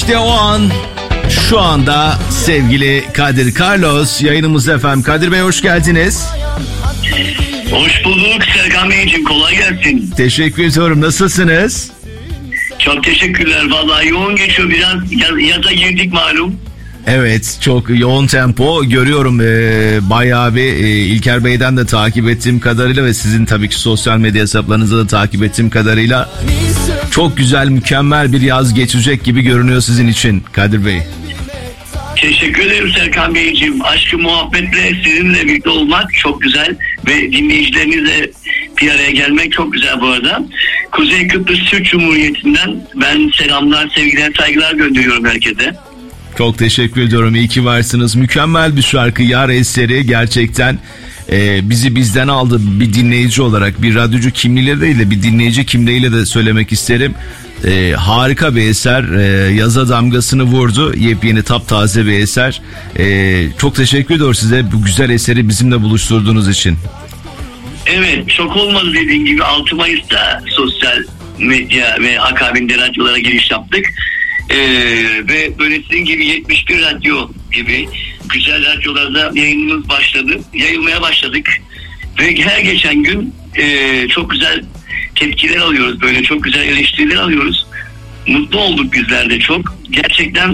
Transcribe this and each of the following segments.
İşte o an, şu anda sevgili Kadir Carlos yayınımızda efendim. Kadir Bey hoş geldiniz. Hoş bulduk Serkan Beyciğim, kolay gelsin. Teşekkür ediyorum, nasılsınız? Çok teşekkürler, vallahi yoğun geçiyor, biraz yaza girdik malum. Evet, çok yoğun tempo görüyorum. Bayağı bir İlker Bey'den de takip ettiğim kadarıyla ve sizin tabii ki sosyal medya hesaplarınızda da takip ettiğim kadarıyla çok güzel, mükemmel bir yaz geçecek gibi görünüyor sizin için Kadir Bey. Teşekkür ederim Serkan Beyciğim. Aşkı muhabbetle sizinle birlikte olmak çok güzel ve dinleyicilerinizle bir araya gelmek çok güzel bu arada. Kuzey Kıbrıs Türk Cumhuriyeti'nden ben selamlar, sevgiler, saygılar gönderiyorum herkese. Çok teşekkür ediyorum. İyi ki varsınız. Mükemmel bir şarkı, Yar eseri gerçekten bizi bizden aldı. Bir dinleyici olarak, bir radyocu kimliğiyle değil de bir dinleyici kimliğiyle de söylemek isterim. Harika bir eser. Yaza damgasını vurdu. Yepyeni, taptaze bir eser. Çok teşekkür ediyorum size bu güzel eseri bizimle buluşturduğunuz için. Evet, çok olmadı dediğim gibi 6 Mayıs'ta sosyal medya ve akabinde radyolara giriş yaptık. Ve böyle sizin gibi 71 radyo gibi güzel radyolarda yayınımız başladı. Yayılmaya başladık. Ve her geçen gün çok güzel tepkiler alıyoruz. Böyle çok güzel eleştiriler alıyoruz. Mutlu olduk bizler de çok. Gerçekten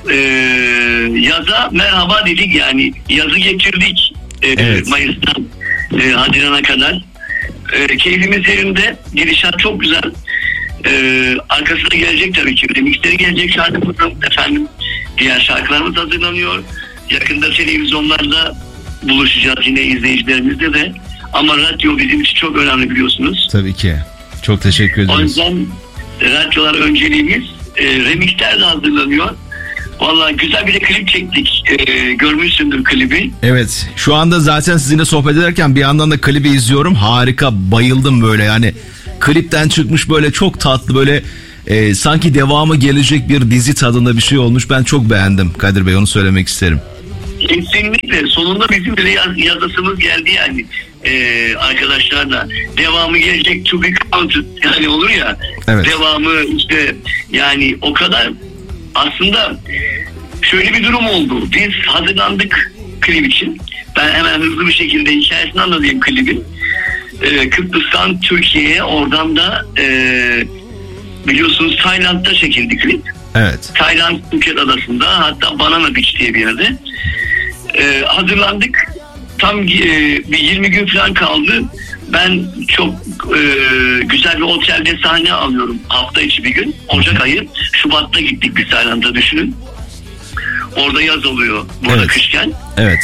yaza merhaba dedik yani. Yazı getirdik evet. Mayıs'tan Haziran'a kadar. Keyfimiz yerinde. Gidişat çok güzel. Arkasına gelecek tabii ki. Remixleri gelecek şarkımız efendim. Diğer şarkılarımız hazırlanıyor. Yakında televizyonlarda buluşacağız yine izleyicilerimizle de. Ama radyo bizim için çok önemli biliyorsunuz. Tabii ki. Çok teşekkür ederiz. O yüzden radyolar önceliğimiz. Remixler de hazırlanıyor. Vallahi güzel bir de klip çektik. Görmüşsündür klibi. Evet. Şu anda zaten sizinle sohbet ederken bir yandan da klibi izliyorum. Harika. Bayıldım böyle yani. Klipten çıkmış böyle çok tatlı böyle sanki devamı gelecek bir dizi tadında bir şey olmuş. Ben çok beğendim Kadir Bey, onu söylemek isterim. Kesinlikle. Sonunda bizim de yazasımız geldi yani. Arkadaşlarla devamı gelecek, to be counted yani olur ya. Evet. Devamı işte yani o kadar aslında şöyle bir durum oldu. Biz hazırlandık klip için. Ben hemen hızlı bir şekilde hikayesini anlatayım klibin. Kıbrıs'tan Türkiye'ye, oradan da biliyorsunuz Tayland'da çekildi klip. Evet. Tayland Phuket adasında, hatta Banana Beach diye bir yerde. Hazırlandık. Tam bir 20 gün falan kaldı. Ben çok güzel bir otelde sahne alıyorum hafta içi bir gün. Ocak ayı. Şubat'ta gittik biz Tayland'a, düşünün. Orada yaz oluyor. Burada evet. Kışken. Evet.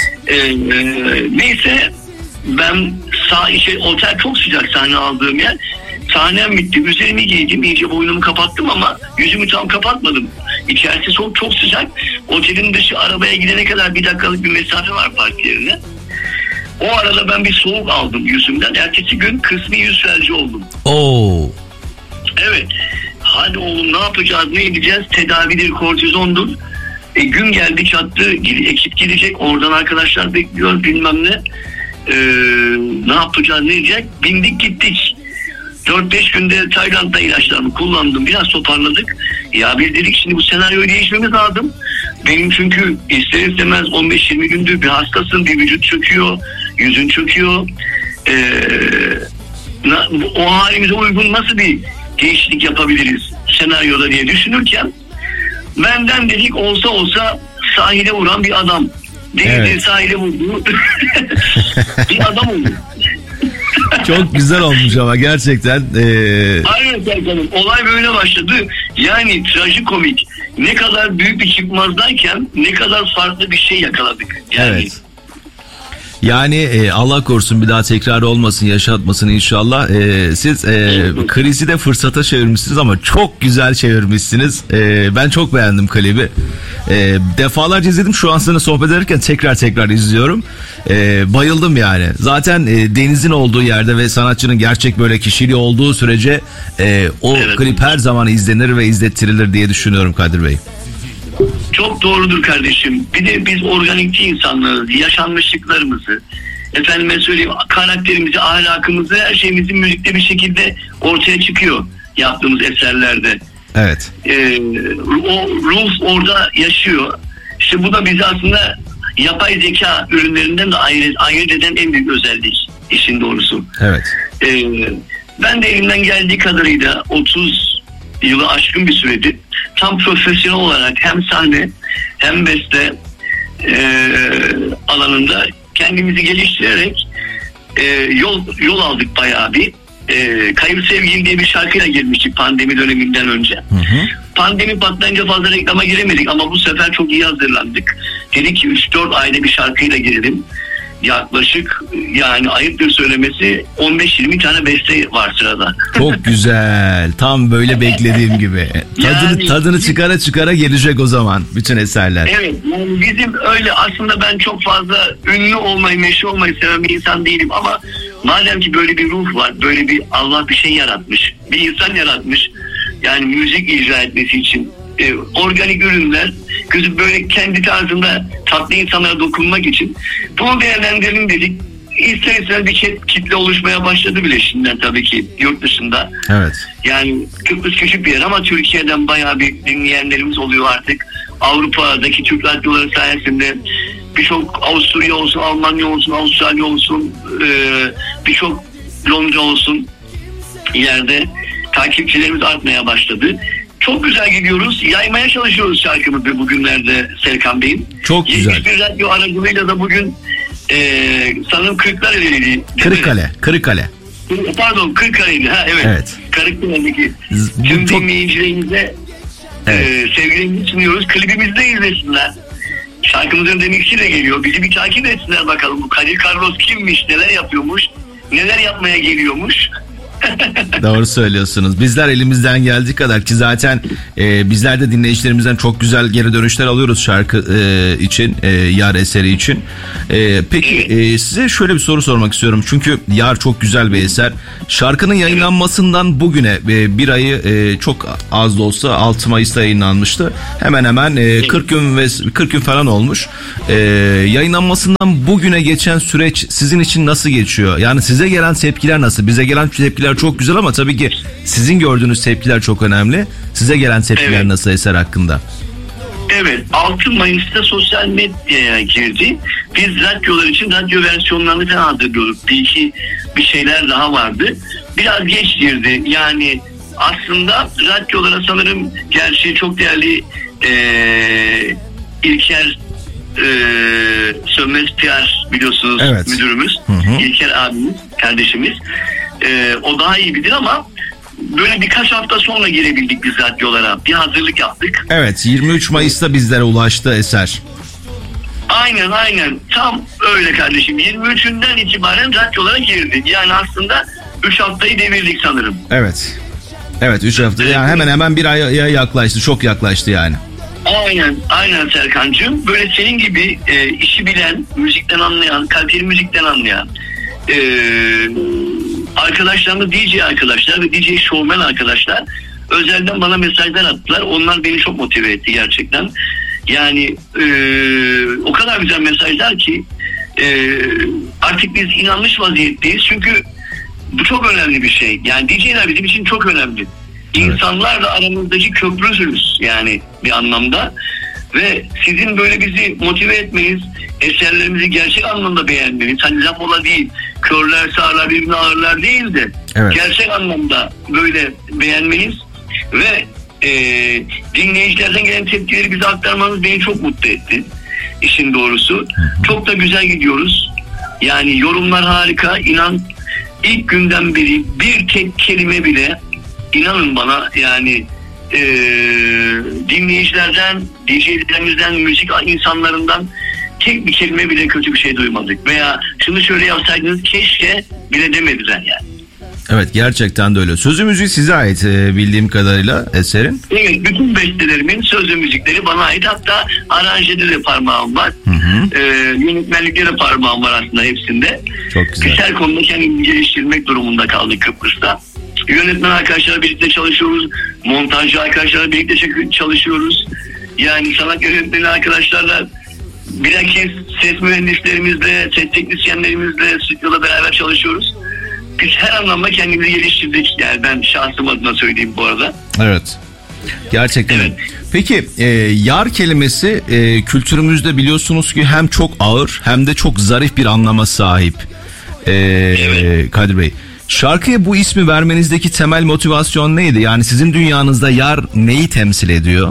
Neyse ben otel çok sıcak, sahne aldığım yer. Sahnem bitti. Üzerimi giydim. İyice boynumu kapattım ama yüzümü tam kapatmadım. İçerisi çok çok sıcak. Otelin dışı arabaya gidene kadar 1 dakikalık bir mesafe var park yerine. O arada ben bir soğuk aldım yüzümden. Ertesi gün kısmi yüz felci oldum. Oo. Evet. Hadi oğlum ne yapacağız, ne edeceğiz? Tedavidir, kortizondur. Gün geldi çattı. Ekip gidecek. Oradan arkadaşlar bekliyor bilmem ne. Ne yapacağız, ne edecek? Bindik gittik. 4-5 günde Tayland'da ilaçlarımı kullandım. Biraz toparladık. Ya biz dedik şimdi bu senaryoyu değişmemiz lazım. Benim çünkü ister istemez 15-20 gündür bir hastasın. Bir vücut çöküyor. Yüzün çöküyor. O halimize uygun nasıl bir değişiklik yapabiliriz senaryoda diye düşünürken benden dedik olsa sahile vuran bir adam. Evet. Sahile vurdu. Bir adam oldu. Çok güzel olmuş ama gerçekten. Aynen Serkan'ım. Olay böyle başladı. Yani trajikomik. Ne kadar büyük bir çıkmazdayken ne kadar farklı bir şey yakaladık. Yani. Evet. Yani Allah korusun bir daha tekrar olmasın, yaşatmasın inşallah. Siz krizi de fırsata çevirmişsiniz ama çok güzel çevirmişsiniz. Ben çok beğendim klibi. Defalarca izledim, şu an sizinle sohbet ederken tekrar izliyorum. Bayıldım yani. Zaten denizin olduğu yerde ve sanatçının gerçek böyle kişiliği olduğu sürece o evet. Klip her zaman izlenir ve izlettirilir diye düşünüyorum Kadir Bey. Çok doğrudur kardeşim. Bir de biz organikçi insanlarız. Yaşanmışlıklarımızı, efendime söyleyeyim, karakterimizi, ahlakımızı, her şeyimizin müzikte bir şekilde ortaya çıkıyor yaptığımız eserlerde. Evet. O ruh orada yaşıyor. İşte bu da bizi aslında yapay zeka ürünlerinden de ayırt eden en büyük özellik, işin doğrusu. Evet. Ben de elimden geldiği kadarıyla 30 yılı aşkın bir süredir tam profesyonel olarak hem sahne hem beste alanında kendimizi geliştirerek yol aldık bayağı bir. Kayıp Sevgili diye bir şarkıyla girmiştik pandemi döneminden önce. Hı hı. Pandemi patlayınca fazla reklama giremedik ama bu sefer çok iyi hazırlandık. Dedik ki 3-4 ayda bir şarkıyla girelim. Yaklaşık, yani ayıptır söylemesi, 15-20 tane beste var sırada. Çok güzel. Tam böyle beklediğim gibi. Tadını çıkara gelecek o zaman bütün eserler. Evet, yani bizim öyle aslında, ben çok fazla ünlü olmayı, meşhur olmayı seven bir insan değilim ama madem ki böyle bir ruh var, böyle bir Allah bir şey yaratmış, bir insan yaratmış, yani müzik icra etmesi için organik ürünler, gözü böyle kendi tarzında tatlı insanlara dokunmak için bunu değerlendirelim dedik. İster istemez bir kitle oluşmaya başladı bile şimdiden, tabii ki yurt dışında. Evet. Yani Kıbrıs küçük bir yer ama Türkiye'den bayağı bir dinleyenlerimiz oluyor artık. Avrupa'daki Türk radyoları sayesinde birçok Avusturya olsun, Almanya olsun, Avustralya olsun, birçok Londra olsun yerde takipçilerimiz artmaya başladı. Çok güzel gidiyoruz. Yaymaya çalışıyoruz şarkımızı bugünlerde Serkan Bey'in. Çok güzel. 71 radyo aracılığıyla da bugün sanırım Kırklareli'ydi. Kırıkkale. Pardon, Kırklareli. Ha evet. Kırklareli'deki tüm dinleyicilerimize sevgilerimizi sunuyoruz. Klibimizde izlesinler. Şarkımızın remix'iyle geliyor. Bizi bir takip etsinler bakalım. Bu Kadir Carlos kimmiş, neler yapıyormuş, neler yapmaya geliyormuş. Doğru söylüyorsunuz. Bizler elimizden geldiği kadar, ki zaten bizler de dinleyicilerimizden çok güzel geri dönüşler alıyoruz şarkı için, Yar eseri için. Peki size şöyle bir soru sormak istiyorum. Çünkü Yar çok güzel bir eser. Şarkının yayınlanmasından bugüne bir ayı çok az da olsa 6 Mayıs'ta yayınlanmıştı. Hemen hemen 40 gün falan olmuş. Yayınlanmasından bugüne geçen süreç sizin için nasıl geçiyor? Yani size gelen tepkiler nasıl? Bize gelen tepkiler çok güzel ama tabii ki sizin gördüğünüz tepkiler çok önemli. Size gelen tepkiler nasıl eser hakkında? Evet, 6 Mayıs'ta sosyal medyaya girdi. Biz radyolar için radyo versiyonlarını falan hazırlıyorduk. Bir şeyler daha vardı. Biraz geç girdi. Yani aslında radyolara sanırım, gerçi çok değerli İlker Sönmez PR biliyorsunuz, evet, müdürümüz. Hı-hı. İlker abimiz, kardeşimiz. O daha iyi bilir ama böyle birkaç hafta sonra girebildik biz radyolara. Bir hazırlık yaptık. Evet, 23 Mayıs'ta bizlere ulaştı eser. Aynen. Tam öyle kardeşim. 23'ünden itibaren radyolara girdik. Yani aslında 3 haftayı devirdik sanırım. Evet. Evet, 3 hafta. Yani hemen hemen bir aya yaklaştı. Çok yaklaştı yani. Aynen Serkancığım. Böyle senin gibi işi bilen, müzikten anlayan, kaliteli müzikten anlayan arkadaşlarımız, DJ arkadaşlar ve DJ showman arkadaşlar özelden bana mesajlar attılar. Onlar beni çok motive etti gerçekten. Yani o kadar güzel mesajlar ki artık biz inanmış vaziyetteyiz. Çünkü bu çok önemli bir şey. Yani DJ'ler bizim için çok önemli. İnsanlarla aramızdaki köprüsünüz yani bir anlamda. Ve sizin böyle bizi motive etmeniz, eserlerimizi gerçek anlamda beğenmeniz, hani laf ola değil, körler sağırlar birbirini ağırlar değil de gerçek anlamda böyle beğenmeniz ve dinleyicilerden gelen tepkileri bize aktarmanız beni çok mutlu etti. İşin doğrusu. Çok da güzel gidiyoruz. Yani yorumlar harika. İnan ilk günden beri bir tek kelime bile, inanın bana yani dinleyicilerden, DJ'lerimizden, müzik insanlarından tek bir kelime bile kötü bir şey duymadık. Veya şunu şöyle yapsaydınız keşke bile demediler yani. Evet, gerçekten de öyle. Sözü müziği size ait bildiğim kadarıyla eserin. Evet, bütün bestelerimin sözü müzikleri bana ait. Hatta aranjede de parmağım var. Yönetmenlikte de parmağım var aslında hepsinde. Çok güzel. Her konuda kendimi geliştirmek durumunda kaldık Kıbrıs'ta. Yönetmen arkadaşlarla birlikte çalışıyoruz. Montajcı arkadaşlarla birlikte çalışıyoruz. Yani sanat yönetmeni arkadaşlarla, bilakis ses mühendislerimizle, ses teknisyenlerimizle stüdyoda beraber çalışıyoruz. Biz her anlamda kendimizi geliştirdik. Yani ben şahsım adına söyleyeyim bu arada. Evet. Gerçekten. Evet. Peki yar kelimesi kültürümüzde biliyorsunuz ki hem çok ağır hem de çok zarif bir anlama sahip. Evet. Kadir Bey, şarkıya bu ismi vermenizdeki temel motivasyon neydi? Yani sizin dünyanızda yar neyi temsil ediyor?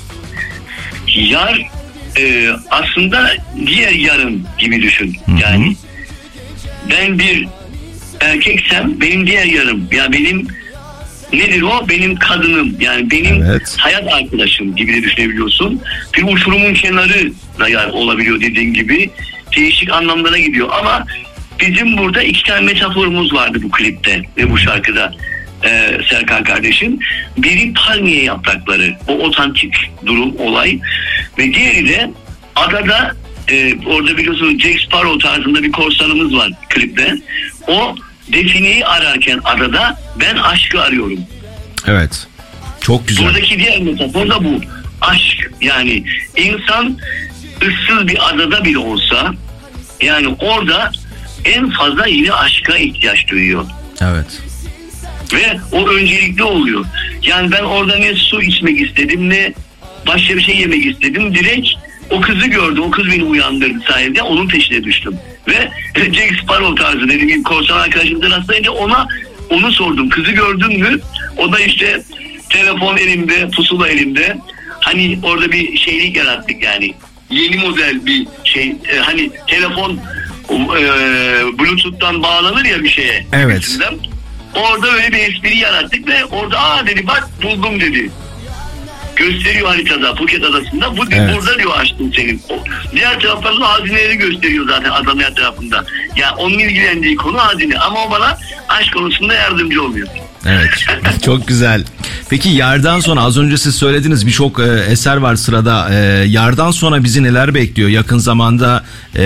Yar aslında diğer yarım gibi düşün. Yani ben bir erkeksem benim diğer yarım. Ya benim nedir o? Benim kadınım. Yani benim hayat arkadaşım gibi de düşünebiliyorsun. Bir uçurumun kenarı da yar olabiliyor dediğin gibi. Değişik anlamlara gidiyor. Ama bizim burada 2 tane metaforumuz vardı bu klipte ve bu şarkıda. Serkan kardeşim. Biri palmiye yaprakları. O otantik durum, olay. Ve diğeri de adada orada biliyorsunuz Jack Sparrow tarzında bir korsanımız var klipte. O defineyi ararken adada ben aşkı arıyorum. Evet. Çok güzel. Buradaki diğer metafor da bu. Aşk. Yani insan ıssız bir adada bile olsa yani orada en fazla yine aşka ihtiyaç duyuyor. Evet. Ve o öncelikli oluyor. Yani ben orada ne su içmek istedim ne başka bir şey yemek istedim. Direkt o kızı gördüm. O kız beni uyandırdı sayede. Onun peşine düştüm. Ve Jack Sparrow tarzı dediğim gibi korsan arkadaşımdan rastlayınca onu sordum. Kızı gördün mü? O da işte telefon elimde, pusula elimde. Hani orada bir şeylik yarattık yani. Yeni model bir şey. Hani telefon Bluetooth'tan bağlanır ya bir şeye. Evet. Üstünden. Orada öyle bir espri yarattık ve orada dedi bak buldum dedi. Gösteriyor haritada Phuket adasında. Burada diyor açtım senin. Diğer taraflarda hazineleri gösteriyor zaten adanın her tarafında. Ya onun ilgilendiği konu hazine ama o bana aşk konusunda yardımcı oluyor. Evet. Çok güzel. Peki yardan sonra az önce siz söylediniz birçok eser var sırada. Yardan sonra bizi neler bekliyor? Yakın zamanda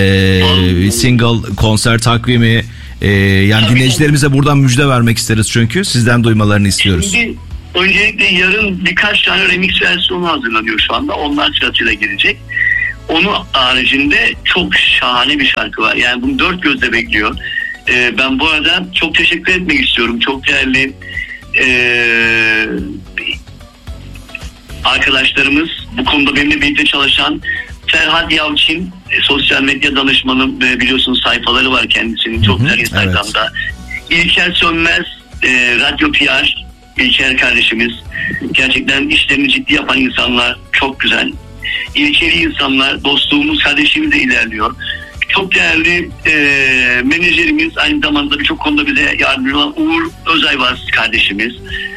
single konser takvimi yani dinleyicilerimize buradan müjde vermek isteriz çünkü sizden duymalarını istiyoruz. Şimdi öncelikle yarın birkaç tane remix versiyonu hazırlanıyor şu anda. Onlar sırasıyla gelecek. Onun haricinde çok şahane bir şarkı var. Yani bunu 4 gözle bekliyor. Ben bu arada çok teşekkür etmek istiyorum. Çok değerli arkadaşlarımız, bu konuda benimle birlikte çalışan Ferhat Yalçın, sosyal medya danışmanım, biliyorsunuz sayfaları var kendisinin çok güzel Instagram'da. Evet. İlker Sönmez, Radyo PR, İlker kardeşimiz. Gerçekten işlerini ciddi yapan insanlar, çok güzel. İlkeli insanlar, dostluğumuz, kardeşimizle ilerliyor. Çok değerli menajerimiz, aynı zamanda birçok konuda bize yardımcı olan Uğur Özayvaz kardeşimiz.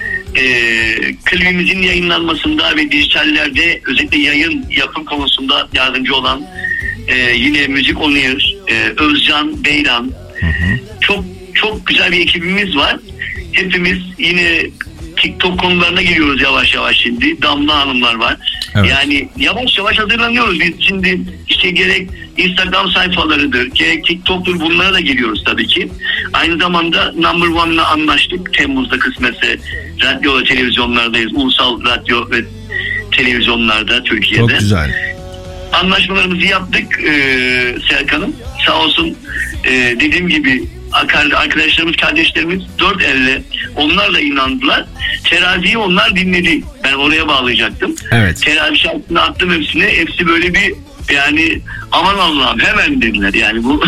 Klibimizin yayınlanmasında ve dijitallerde özellikle yayın yapım konusunda yardımcı olan yine Müzik Onur, Özcan Beyran. Çok çok güzel bir ekibimiz var. Hepimiz yine TikTok konularına giriyoruz yavaş yavaş şimdi. Damla Hanımlar var. Evet. Yani yavaş yavaş hazırlanıyoruz. Biz şimdi işte gerek Instagram sayfalarıdır, gerek TikTok'tur, bunlara da giriyoruz tabii ki. Aynı zamanda Number One'la anlaştık. Temmuz'da kısmetse radyo ve televizyonlardayız. Ulusal radyo ve televizyonlarda Türkiye'de. Çok güzel. Anlaşmalarımızı yaptık Serkan'ım. Sağ olsun dediğim gibi arkadaşlarımız, kardeşlerimiz 4 elle onlarla inandılar. Teraziyi onlar dinledi. Ben oraya bağlayacaktım. Evet. Terazi şarkısını attım hepsine. Hepsi böyle bir yani aman Allah'ım hemen dediler. Yani bu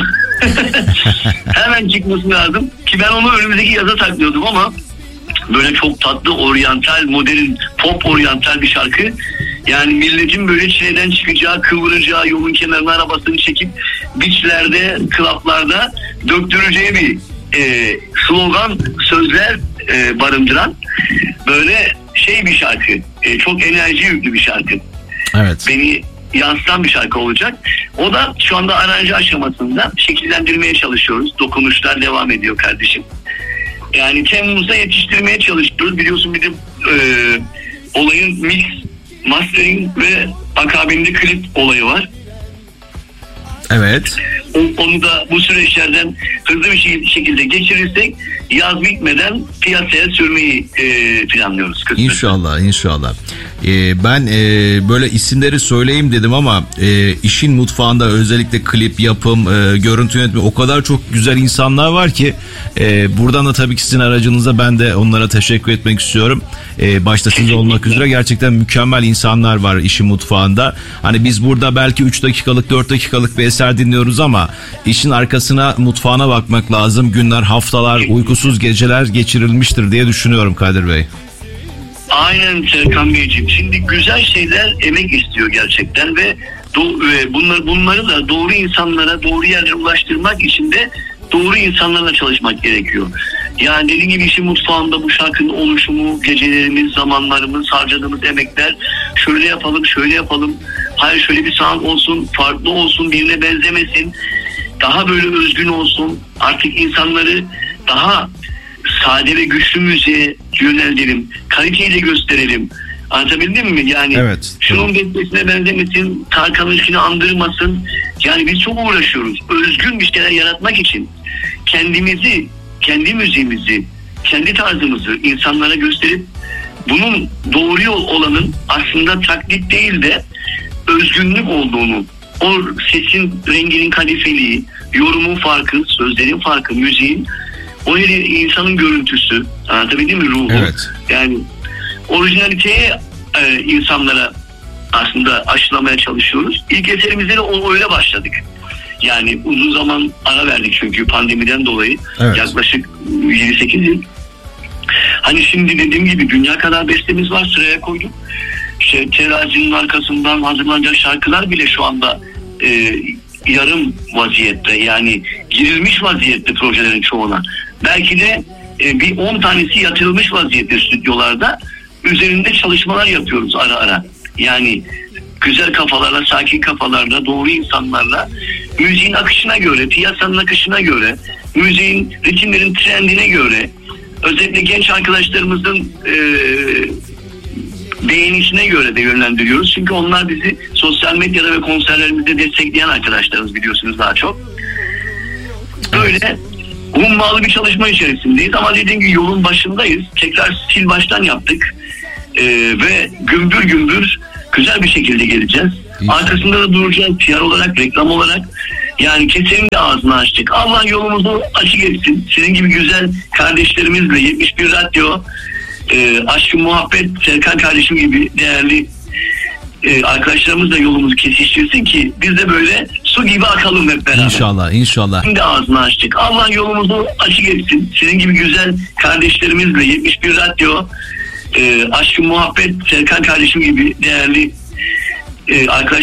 hemen çıkması lazım. Ki ben onu önümüzdeki yaza saklıyordum ama böyle çok tatlı, oryantal, modern, pop oryantal bir şarkı. Yani milletin böyle çileden çıkacağı, kıvıracağı, yolun kenarına arabasını çekip beachlerde, klaplarda döktüreceği bir slogan, sözler barındıran böyle bir şarkı. Çok enerji yüklü bir şarkı. Evet. Beni yansıtan bir şarkı olacak. O da şu anda aranje aşamasında şekillendirmeye çalışıyoruz. Dokunuşlar devam ediyor kardeşim. Yani Temmuz'da yetiştirmeye çalışıyoruz. Biliyorsun bir de olayın mix, mastering ve akabinde klip olayı var. Evet. Onu da bu süreçlerden hızlı bir şekilde geçirirsek yaz bitmeden piyasaya sürmeyi planlıyoruz. İnşallah, inşallah. Ben böyle isimleri söyleyeyim dedim ama işin mutfağında özellikle klip, yapım, görüntü yönetimi o kadar çok güzel insanlar var ki buradan da tabii ki sizin aracınıza ben de onlara teşekkür etmek istiyorum. Başta siz olmak üzere gerçekten mükemmel insanlar var işin mutfağında. Hani biz burada belki 3 dakikalık 4 dakikalık bir eser dinliyoruz ama işin arkasına, mutfağına bakmak lazım. Günler, haftalar, uykusuz geceler geçirilmiştir diye düşünüyorum Kadir Bey. Aynen Serkan Beyciğim. Şimdi güzel şeyler emek istiyor gerçekten ve bunları da doğru insanlara, doğru yerlere ulaştırmak için de doğru insanlarla çalışmak gerekiyor. Yani dediğim gibi işin mutfağında bu şarkının oluşumu, gecelerimiz, zamanlarımız, harcadığımız emekler, şöyle yapalım, şöyle yapalım, hayır şöyle bir sound olsun, farklı olsun, birine benzemesin, daha böyle özgün olsun, artık insanları daha sade ve güçlü müziğe yöneltelim, kaliteyi de gösterelim. Anlatabildim mi? Yani evet, şunun bestesine benzemesin, Tarkan'ın işini andırmasın. Yani biz çok uğraşıyoruz. Özgün bir şeyler yaratmak için kendimizi, kendi müziğimizi, kendi tarzımızı insanlara gösterip bunun doğru yol olanın aslında taklit değil de özgünlük olduğunu, o sesin renginin kadifeliği, yorumun farkı, sözlerin farkı, müziğin, o insanın görüntüsü, anlatabildim mi, ruhu. Evet. Yani orijinaliteye insanlara aslında aşılamaya çalışıyoruz. İlk eserimizde de öyle başladık. Yani uzun zaman ara verdik çünkü pandemiden dolayı. Evet. Yaklaşık 7-8 yıl. Hani şimdi dediğim gibi dünya kadar bestemiz var, sıraya koyduk. İşte terazinin arkasından hazırlanacak şarkılar bile şu anda yarım vaziyette, yani girilmiş vaziyette projelerin çoğuna. Belki de bir 10 tanesi yatırılmış vaziyette stüdyolarda. Üzerinde çalışmalar yapıyoruz ara ara. Yani güzel kafalarla, sakin kafalarla, doğru insanlarla, müziğin akışına göre, piyasanın akışına göre, müziğin, ritimlerin trendine göre, özellikle genç arkadaşlarımızın beğenisine göre de yönlendiriyoruz. Çünkü onlar bizi sosyal medyada ve konserlerimizde destekleyen arkadaşlarımız, biliyorsunuz daha çok. Böyle ummalı bir çalışma içerisindeyiz ama dediğim gibi yolun başındayız. Tekrar sil baştan yaptık. Ve gümbür gümbür güzel bir şekilde geleceğiz. Arkasında da duracağız PR olarak, reklam olarak. Yani kesenin de ağzını açtık. Allah yolumuzu açık etsin. Senin gibi güzel kardeşlerimizle 71 Radyo, Aşkı Muhabbet, Serkan kardeşim gibi değerli arkadaşlarımızla yolumuzu kesiştirsin ki biz de böyle su gibi akalım hep beraber. İnşallah, inşallah. Şimdi ağzını açtık. Allah yolumuzu açık etsin. Senin gibi güzel kardeşlerimizle 71 Radyo, Aşkı Muhabbet, Serkan kardeşim gibi değerli arkadaşlar